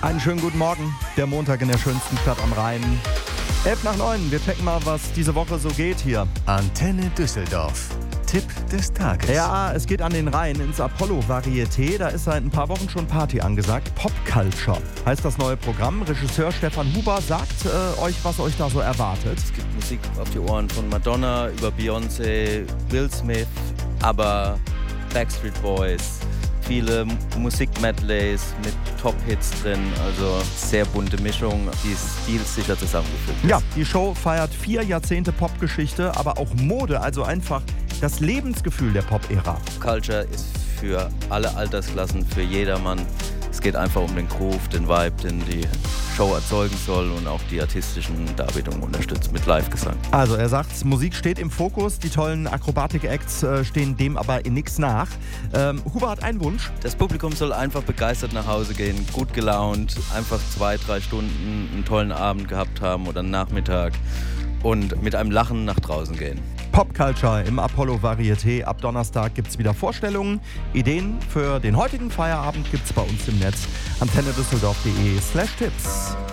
Einen schönen guten Morgen. Der Montag in der schönsten Stadt am Rhein. 8:11. Wir checken mal, was diese Woche so geht hier. Antenne Düsseldorf. Tipp des Tages. Ja, es geht an den Rhein ins Apollo Varieté. Da ist seit ein paar Wochen schon Party angesagt. Pop Culture heißt das neue Programm. Regisseur Stefan Huber sagt euch, was euch da so erwartet. Es gibt Musik auf die Ohren von Madonna über Beyoncé, Will Smith, ABBA, Backstreet Boys. Viele Musik-Medleys mit Top-Hits drin, also sehr bunte Mischung, die ist stilsicher zusammengefügt. Ja, die Show feiert 4 Jahrzehnte Popgeschichte, aber auch Mode, also einfach das Lebensgefühl der Pop-Ära. Culture ist für alle Altersklassen, für jedermann. Es geht einfach um den Groove, den Vibe, den die Show erzeugen soll und auch die artistischen Darbietungen unterstützt mit Live-Gesang. Also er sagt, Musik steht im Fokus, die tollen Akrobatik-Acts stehen dem aber in nichts nach. Huber hat einen Wunsch. Das Publikum soll einfach begeistert nach Hause gehen, gut gelaunt, einfach 2-3 Stunden einen tollen Abend gehabt haben oder einen Nachmittag und mit einem Lachen nach draußen gehen. Pop Culture im Apollo Varieté. Ab Donnerstag gibt es wieder Vorstellungen. Ideen für den heutigen Feierabend gibt es bei uns im Netz. antennedüsseldorf.de/Tipps.